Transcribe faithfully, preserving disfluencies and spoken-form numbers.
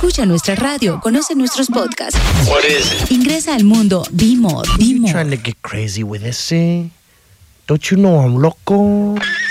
Escucha nuestra radio, conoce nuestros podcasts. What is it? Ingresa al mundo Be More. Be You More. trying to get crazy with this, eh? Don't you know I'm loco?